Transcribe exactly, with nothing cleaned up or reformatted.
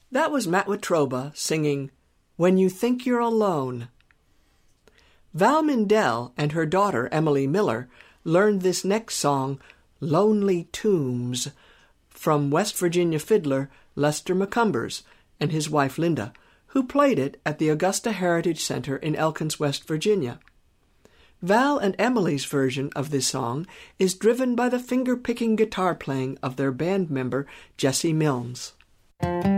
That was Matt Watroba singing When You Think You're Alone. Val Mindell and her daughter Emily Miller learned this next song, Lonely Tombs, from West Virginia fiddler Lester McCumbers and his wife Linda, who played it at the Augusta Heritage Center in Elkins, West Virginia. Val and Emily's version of this song is driven by the finger-picking guitar playing of their band member Jesse Milnes.